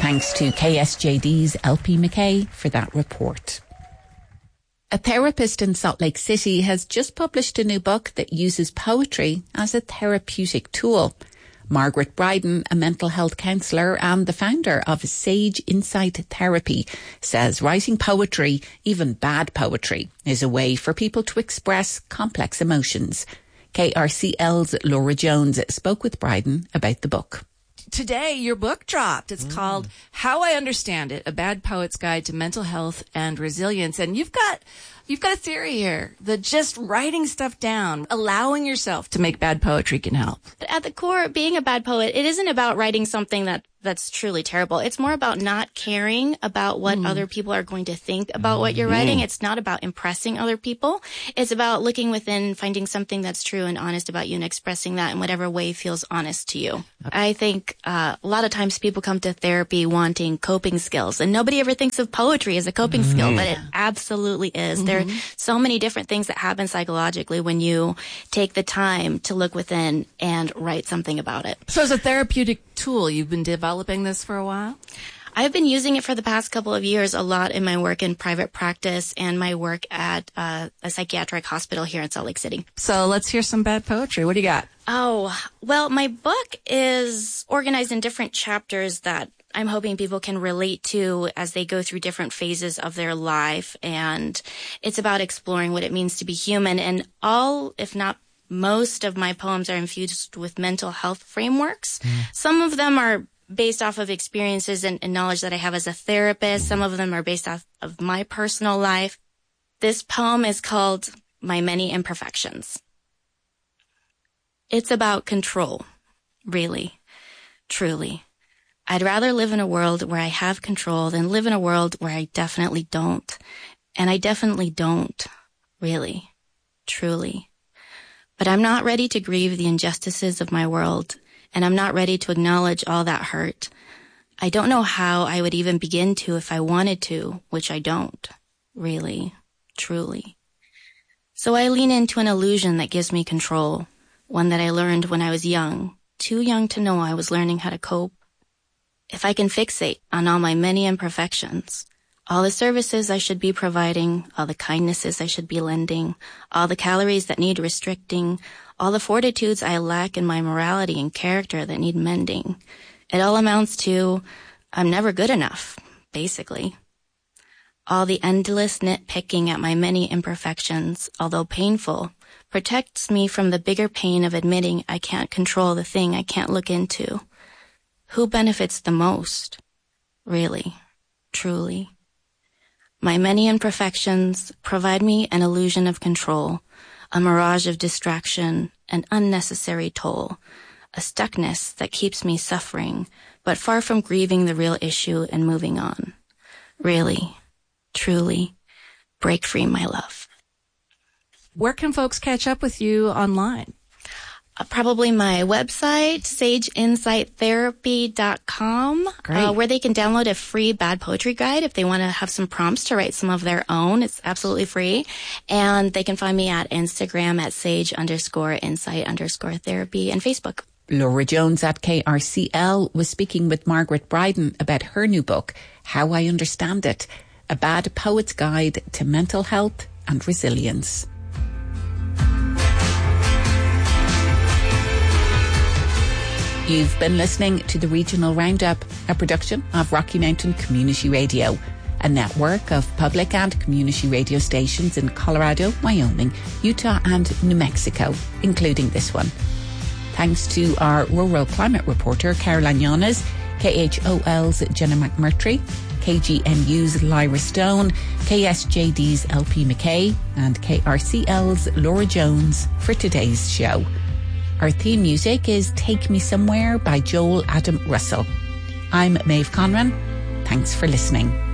Thanks to KSJD's LP McKay for that report. A therapist in Salt Lake City has just published a new book that uses poetry as a therapeutic tool. Margaret Bryden, a mental health counsellor and the founder of Sage Insight Therapy, says writing poetry, even bad poetry, is a way for people to express complex emotions. KRCL's Laura Jones spoke with Bryden about the book. Today, your book dropped. It's called How I Understand It, A Bad Poet's Guide to Mental Health and Resilience. And you've got a theory here that just writing stuff down, allowing yourself to make bad poetry can help. At the core, being a bad poet, it isn't about writing something that's truly terrible. It's more about not caring about what other people are going to think about what you're writing. It's not about impressing other people. It's about looking within, finding something that's true and honest about you and expressing that in whatever way feels honest to you. I think a lot of times people come to therapy wanting coping skills, and nobody ever thinks of poetry as a coping skill, but it absolutely is. There are so many different things that happen psychologically when you take the time to look within and write something about it. So as a therapeutic tool, you've been developing this for a while? I've been using it for the past couple of years a lot in my work in private practice and my work at a psychiatric hospital here in Salt Lake City. So let's hear some bad poetry. What do you got? Oh, well, my book is organized in different chapters that I'm hoping people can relate to as they go through different phases of their life. And it's about exploring what it means to be human. And all, if not most of my poems are infused with mental health frameworks. Some of them are based off of experiences and knowledge that I have as a therapist. Some of them are based off of my personal life. This poem is called My Many Imperfections. It's about control, really, truly. I'd rather live in a world where I have control than live in a world where I definitely don't. And I definitely don't, really, truly. But I'm not ready to grieve the injustices of my world, and I'm not ready to acknowledge all that hurt. I don't know how I would even begin to if I wanted to, which I don't, really, truly. So I lean into an illusion that gives me control, one that I learned when I was young, too young to know I was learning how to cope. If I can fixate on all my many imperfections, all the services I should be providing, all the kindnesses I should be lending, all the calories that need restricting, all the fortitudes I lack in my morality and character that need mending. It all amounts to, I'm never good enough, basically. All the endless nitpicking at my many imperfections, although painful, protects me from the bigger pain of admitting I can't control the thing I can't look into. Who benefits the most? Really, truly. My many imperfections provide me an illusion of control, a mirage of distraction, an unnecessary toll, a stuckness that keeps me suffering, but far from grieving the real issue and moving on. Really, truly, break free, my love. Where can folks catch up with you online? Probably my website, sageinsighttherapy.com, where they can download a free bad poetry guide if they want to have some prompts to write some of their own. It's absolutely free. And they can find me at Instagram at sage_insight_therapy and Facebook. Laura Jones at KRCL was speaking with Margaret Bryden about her new book, How I Understand It, A Bad Poet's Guide to Mental Health and Resilience. You've been listening to the Regional Roundup, a production of Rocky Mountain Community Radio, a network of public and community radio stations in Colorado, Wyoming, Utah and New Mexico, including this one. Thanks to our rural climate reporter, Caroline Yanes, KHOL's Jenna McMurtry, KGNU's Lyra Stone, KSJD's LP McKay and KRCL's Laura Jones for today's show. Our theme music is Take Me Somewhere by Joel Adam Russell. I'm Maeve Conran. Thanks for listening.